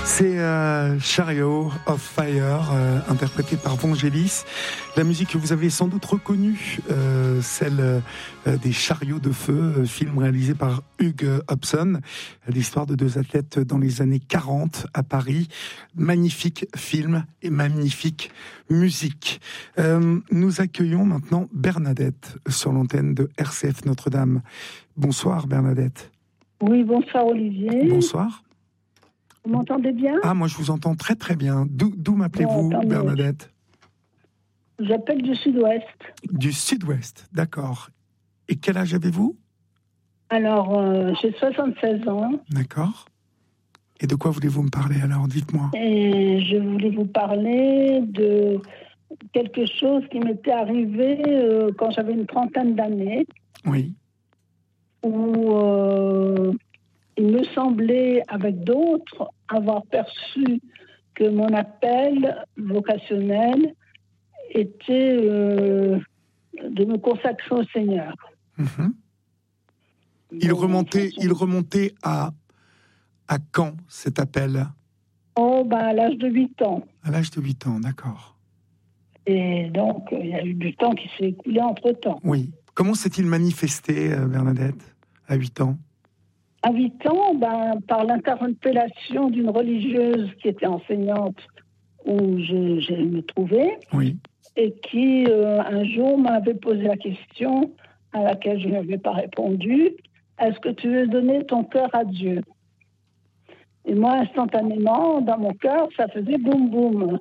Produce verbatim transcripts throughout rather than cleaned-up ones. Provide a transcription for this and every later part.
C'est euh, Chariot of Fire, euh, interprété par Vangelis. La musique que vous avez sans doute reconnue, euh, celle euh, des Chariots de feu, euh, film réalisé par Hugh Hobson, l'histoire de deux athlètes dans les années quarante à Paris. Magnifique film et magnifique musique. Euh, nous accueillons maintenant Bernadette sur l'antenne de R C F Notre-Dame. Bonsoir Bernadette. Oui, bonsoir Olivier. Bonsoir. Vous m'entendez bien? Ah, moi je vous entends très très bien. D'où, d'où m'appelez-vous, bon, Bernadette? J'appelle du sud-ouest. Du sud-ouest, d'accord. Et quel âge avez-vous? Alors, euh, j'ai soixante-seize ans. D'accord. Et de quoi voulez-vous me parler alors? Dites-moi. Et je voulais vous parler de quelque chose qui m'était arrivé euh, quand j'avais une trentaine d'années. Oui. Où euh, il me semblait, avec d'autres, avoir perçu que mon appel vocationnel était euh, de me consacrer au Seigneur. Mmh. Il Bon, remontait, façon... il remontait à, à quand cet appel? Oh, ben à l'âge de huit ans. À l'âge de huit ans, d'accord. Et donc, il y a eu du temps qui s'est écoulé entre-temps. Oui. Comment s'est-il manifesté, Bernadette, à huit ans? À huit ans, ben, par l'interpellation d'une religieuse qui était enseignante où je, je me trouvais, oui. Et qui, euh, un jour, m'avait posé la question à laquelle je n'avais pas répondu. Est-ce que tu veux donner ton cœur à Dieu? Et moi, instantanément, dans mon cœur, ça faisait boum boum.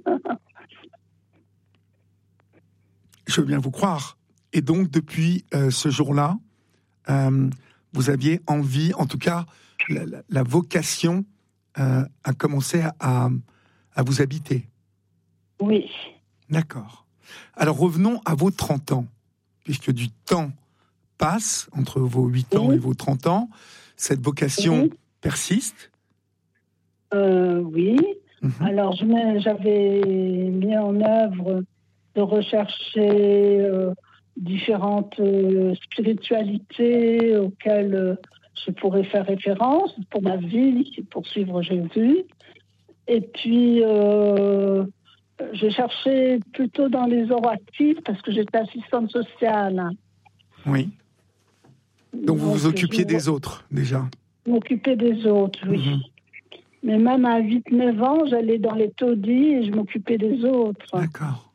Je veux bien vous croire. Et donc, depuis euh, ce jour-là, euh, vous aviez envie, en tout cas, la, la, la vocation euh, a commencé à, à, à vous habiter. Oui. D'accord. Alors revenons à vos trente ans, puisque du temps passe entre vos huit ans oui. et vos trente ans. Cette vocation oui. persiste? euh, Oui. Mmh. Alors, je mets, j'avais mis en œuvre de rechercher euh, différentes euh, spiritualités auxquelles euh, je pourrais faire référence pour ma vie, pour suivre Jésus. Et puis, euh, je cherchais plutôt dans les ors actifs parce que j'étais assistante sociale. Oui. Donc, Donc vous vous occupiez je... des autres, déjà? M'occuper des autres, oui. Mmh. Mais même à huit neuf ans, j'allais dans les taudis et je m'occupais des autres. D'accord.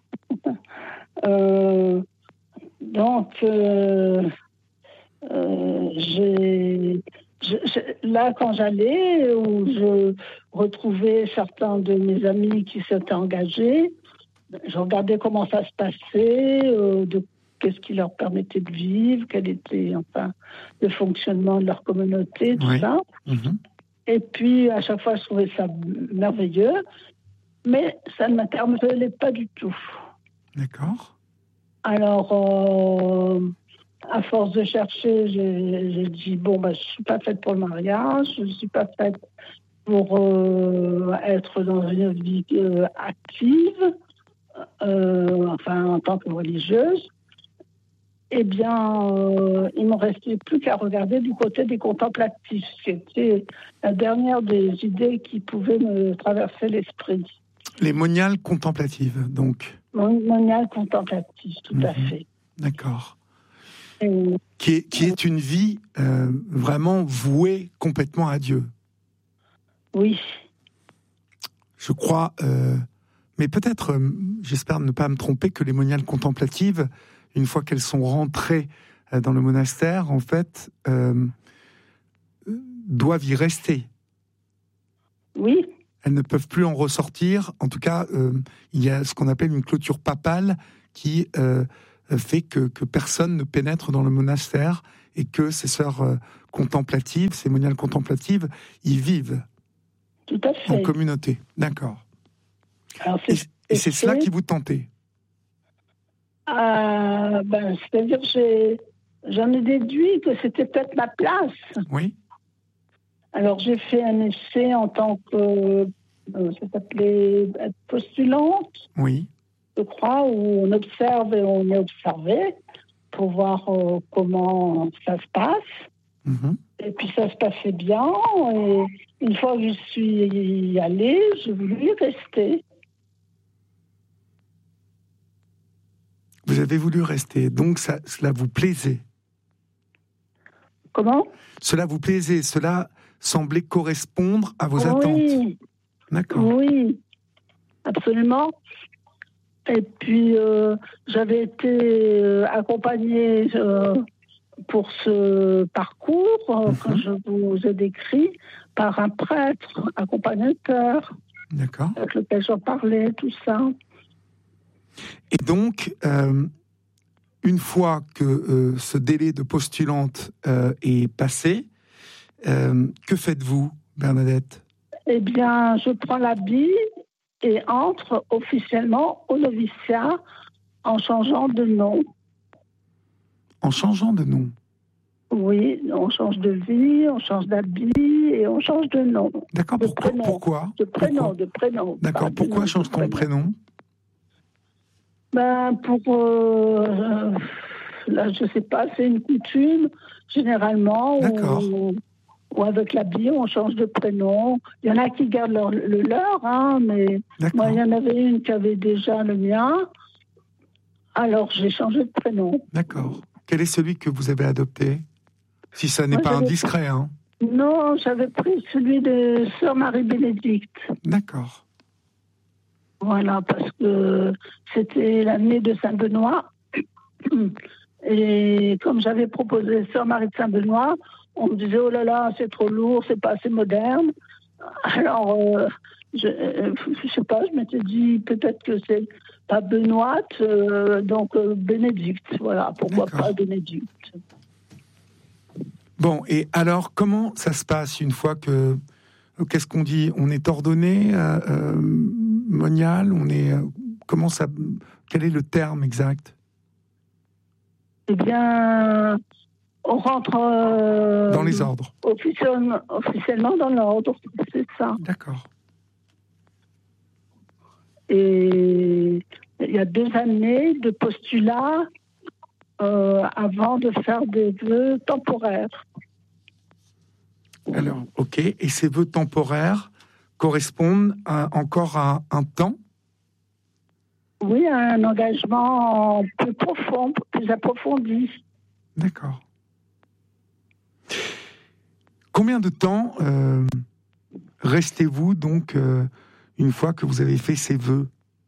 euh, donc, euh, euh, j'ai, je, je, là, quand j'allais, où je retrouvais certains de mes amis qui s'étaient engagés, je regardais comment ça se passait, euh, de, qu'est-ce qui leur permettait de vivre, quel était enfin le fonctionnement de leur communauté, tout oui. ça. Mmh. Et puis, à chaque fois, je trouvais ça merveilleux, mais ça ne m'interpellait pas du tout. D'accord. Alors, euh, à force de chercher, j'ai, j'ai dit, bon, bah, je ne suis pas faite pour le mariage, je ne suis pas faite pour euh, être dans une vie euh, active, euh, enfin, en tant que religieuse. Eh bien, euh, il ne me restait plus qu'à regarder du côté des contemplatifs. C'était la dernière des idées qui pouvaient me traverser l'esprit. Les moniales contemplatives, donc. Moniales contemplatives, tout mmh. à fait. D'accord. Et, qui, est, qui est une vie euh, vraiment vouée complètement à Dieu. Oui. Je crois, euh, mais peut-être, euh, j'espère ne pas me tromper, que les moniales contemplatives, une fois qu'elles sont rentrées dans le monastère, en fait, euh, doivent y rester. Oui. Elles ne peuvent plus en ressortir. En tout cas, euh, il y a ce qu'on appelle une clôture papale qui euh, fait que, que personne ne pénètre dans le monastère et que ces sœurs euh, contemplatives, ces moniales contemplatives, y vivent. Tout à fait. En communauté. D'accord. Alors, c'est, et, et c'est cela qui vous tentait? Euh, ben, c'est-à-dire que j'ai, j'en ai déduit que c'était peut-être ma place. Oui. Alors j'ai fait un essai en tant que, euh, ça s'appelait être postulante, oui. je crois, où on observe et on est observé pour voir euh, comment ça se passe. Mm-hmm. Et puis ça se passait bien. Et une fois que je suis allée, j'ai voulu y rester. Vous avez voulu rester, donc ça, cela vous plaisait. Comment ? Cela vous plaisait, cela semblait correspondre à vos oui, attentes. D'accord. Oui, absolument. Et puis, euh, j'avais été euh, accompagnée euh, pour ce parcours, euh, Mm-hmm. que je vous ai décrit, par un prêtre accompagnateur, D'accord. avec lequel j'en parlais, tout ça. Et donc, euh, une fois que euh, ce délai de postulante euh, est passé, euh, que faites-vous, Bernadette ? Eh bien, je prends l'habit et entre officiellement au noviciat en changeant de nom. En changeant de nom ? Oui, on change de vie, on change d'habit et on change de nom. D'accord, de pourquoi, prénom, pourquoi De prénom, pourquoi de prénom. D'accord, pourquoi change-t-on de prénom ? Ben, pour... Euh, là, je sais pas, c'est une coutume, généralement, D'accord. où, où avec l'habit, on change de prénom. Il y en a qui gardent leur, le leur, hein, mais D'accord. moi, il y en avait une qui avait déjà le mien, alors j'ai changé de prénom. D'accord. Quel est celui que vous avez adopté ? Si ça n'est Moi, pas j'avais- indiscret, hein. Non, j'avais pris celui de Sœur Marie-Bénédicte. D'accord. Voilà, parce que c'était l'année de Saint-Benoît. Et comme j'avais proposé Sœur Marie de Saint-Benoît, on me disait, oh là là, c'est trop lourd, c'est pas assez moderne. Alors, euh, je, euh, je sais pas, je m'étais dit, peut-être que c'est pas Benoît, euh, donc euh, Bénédicte. Voilà, pourquoi D'accord. pas Bénédicte. Bon, et alors, comment ça se passe une fois que... Qu'est-ce qu'on dit ? On est ordonné, euh, euh, monial, on est... euh, comment ça... Quel est le terme exact ? Eh bien, on rentre... euh, Dans les ordres. officiellement, officiellement dans l'ordre, c'est ça. D'accord. Et il y a deux années de postulat euh, avant de faire des vœux temporaires. Alors, ok. Et ces vœux temporaires correspondent à, encore à un temps ? Oui, un engagement plus profond, plus approfondi. D'accord. Combien de temps euh, restez-vous donc euh, une fois que vous avez fait ces vœux ?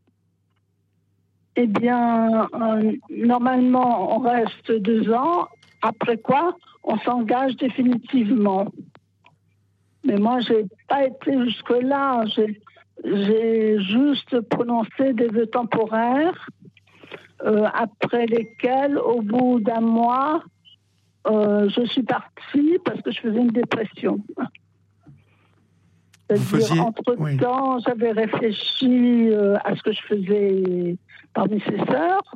Eh bien, euh, normalement, on reste deux ans, après quoi, on s'engage définitivement. Mais moi, je n'ai pas été jusque-là. J'ai, j'ai juste prononcé des vœux temporaires, euh, après lesquels, au bout d'un mois, euh, je suis partie parce que je faisais une dépression. C'est-à-dire, faisiez... entre-temps, oui. J'avais réfléchi euh, à ce que je faisais parmi ces sœurs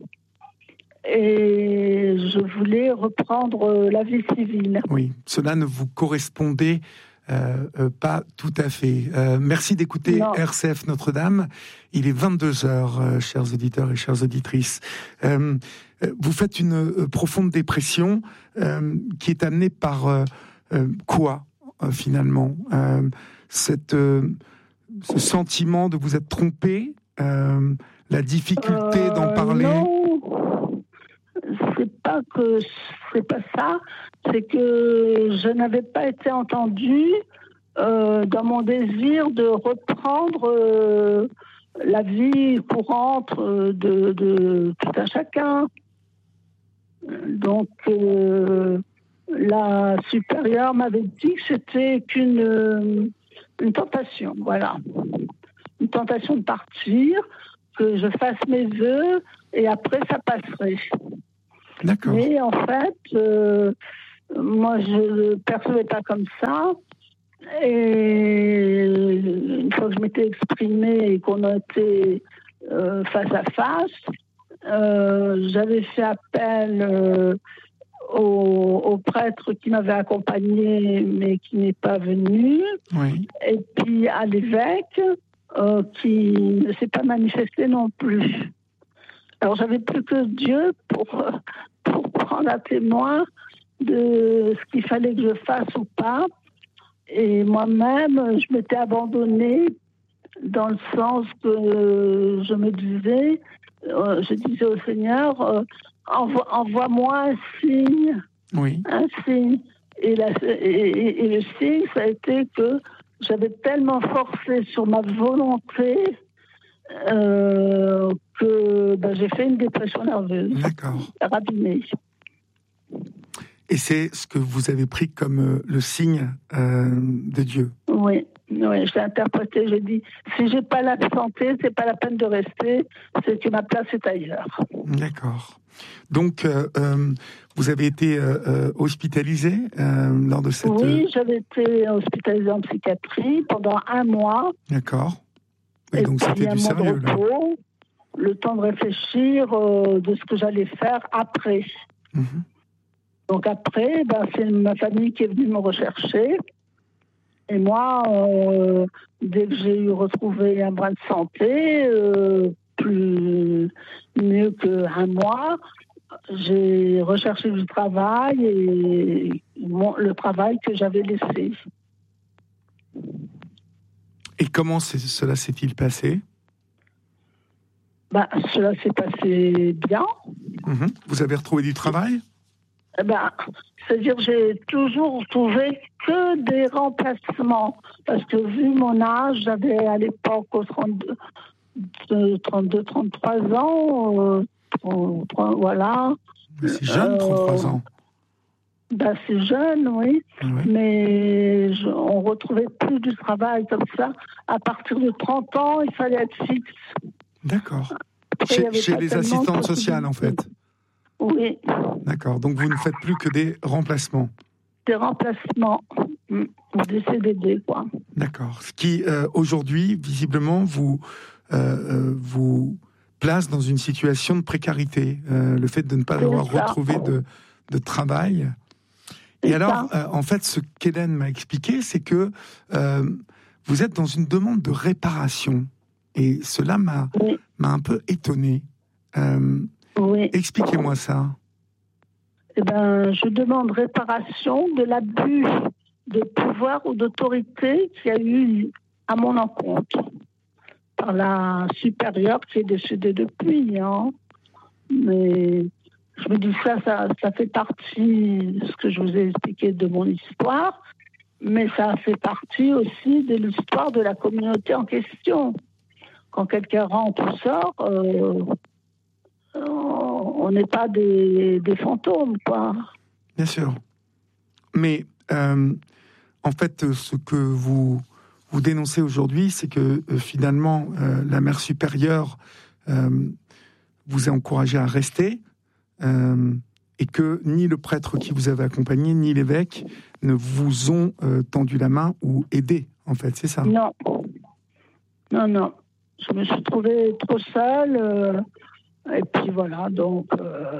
et je voulais reprendre euh, la vie civile. Oui, cela ne vous correspondait Euh, euh, pas tout à fait. Euh, merci d'écouter non. R C F Notre-Dame. Il est vingt-deux heures, euh, chers auditeurs et chères auditrices. Euh, vous faites une euh, profonde dépression euh, qui est amenée par euh, euh, quoi, euh, finalement euh, cette, euh, ce sentiment de vous être trompé, euh, la difficulté euh, d'en parler non. C'est pas que c'est pas ça, c'est que je n'avais pas été entendue euh, dans mon désir de reprendre euh, la vie courante de, de tout un chacun. Donc euh, la supérieure m'avait dit que c'était qu'une une tentation, voilà, une tentation de partir, que je fasse mes vœux et après ça passerait. D'accord. Mais en fait, euh, moi, je ne le percevais pas comme ça. Et une fois que je m'étais exprimée et qu'on a été euh, face à face, euh, j'avais fait appel euh, au, au prêtre qui m'avait accompagnée, mais qui n'est pas venu. Oui. Et puis à l'évêque, euh, qui ne s'est pas manifesté non plus. Alors, j'avais plus que Dieu pour, pour prendre à témoin de ce qu'il fallait que je fasse ou pas. Et moi-même, je m'étais abandonnée dans le sens que je me disais, euh, je disais au Seigneur, euh, envo- envoie-moi un signe, Oui. un signe. Et, la, et, et, et le signe, ça a été que j'avais tellement forcé sur ma volonté euh, que ben, j'ai fait une dépression nerveuse. D'accord. Rapidement. Et c'est ce que vous avez pris comme euh, le signe euh, de Dieu. Oui, oui, j'ai interprété, j'ai dit, si j'ai pas la santé, c'est pas la peine de rester, c'est que ma place est ailleurs. D'accord. Donc, euh, euh, vous avez été euh, euh, hospitalisé euh, lors de cette... Oui, j'avais été hospitalisée en psychiatrie pendant un mois. D'accord. Et, et donc c'était du sérieux, là. Repos, le temps de réfléchir euh, de ce que j'allais faire après. Mmh. Donc après, ben, c'est ma famille qui est venue me rechercher. Et moi, euh, dès que j'ai eu retrouvé un brin de santé, euh, plus mieux qu'un mois, j'ai recherché du travail et mon, le travail que j'avais laissé. Et comment cela s'est-il passé ? Ben, cela s'est passé bien. Mmh. Vous avez retrouvé du travail ? Ben, c'est-à-dire que j'ai toujours trouvé que des remplacements. Parce que vu mon âge, j'avais à l'époque trente-deux, trente-trois ans, euh, trente-trois, voilà. C'est jeune, trente-trois ans. Ben, c'est jeune, oui. Oui. Mais je, on ne retrouvait plus du travail comme ça. À partir de trente ans, il fallait être fixe. D'accord. Après, chez chez les assistantes sociales, en fait. Oui. D'accord. Donc vous ne faites plus que des remplacements. Des remplacements, des C D D, quoi. D'accord. Ce qui, euh, aujourd'hui, visiblement, vous, euh, vous place dans une situation de précarité. Euh, le fait de ne pas C'est avoir ça. retrouvé de, de travail. Et C'est alors, euh, en fait, ce qu'Hélène m'a expliqué, c'est que euh, vous êtes dans une demande de réparation. Et cela m'a, oui. m'a un peu étonné. Euh, oui. Expliquez-moi ça. Eh ben, je demande réparation de l'abus de pouvoir ou d'autorité qu'il y a eu à mon encontre par la supérieure qui est décédée depuis. Hein. Mais je me dis ça, ça, ça fait partie, ce que je vous ai expliqué, de mon histoire, mais ça fait partie aussi de l'histoire de la communauté en question. Quand quelqu'un rentre ou sort, euh, on n'est pas des, des fantômes, quoi. Bien sûr. Mais euh, en fait, ce que vous, vous dénoncez aujourd'hui, c'est que euh, finalement, euh, la mère supérieure euh, vous a encouragé à rester euh, et que ni le prêtre qui vous avait accompagné, ni l'évêque ne vous ont euh, tendu la main ou aidé, en fait, c'est ça ? Non. Non, non. Je me suis trouvée trop seule. Euh, et puis voilà, donc euh,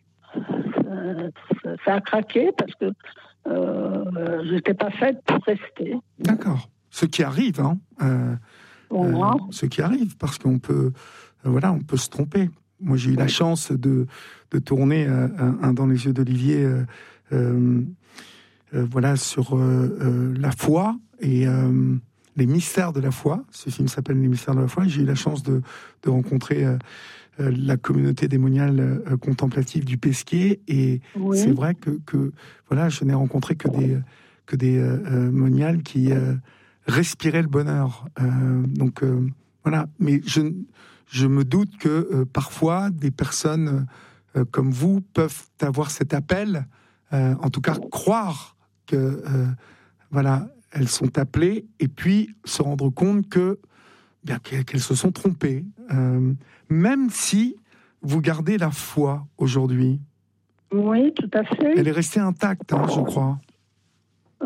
ça, ça a craqué parce que euh, je n'étais pas faite pour rester. D'accord. Ce qui arrive, hein. Euh, bon, hein. euh, ce qui arrive, parce qu'on peut, euh, voilà, on peut se tromper. Moi, j'ai eu la chance de, de tourner euh, un, un dans les yeux d'Olivier, euh, euh, euh, voilà, sur euh, euh, la foi et euh, les mystères de la foi. Ce film s'appelle Les mystères de la foi. Et j'ai eu la chance de, de rencontrer euh, euh, la communauté démoniale euh, contemplative du Pesquier. Et oui. C'est vrai que, que, voilà, je n'ai rencontré que des, que des euh, moniales qui euh, respiraient le bonheur. Euh, donc, euh, voilà. Mais je, je me doute que euh, parfois, des personnes euh, comme vous peuvent avoir cet appel, euh, en tout cas croire que, euh, voilà, elles sont appelées, et puis se rendre compte que, bien, qu'elles se sont trompées, euh, même si vous gardez la foi aujourd'hui. Oui, tout à fait. Elle est restée intacte, hein, je crois.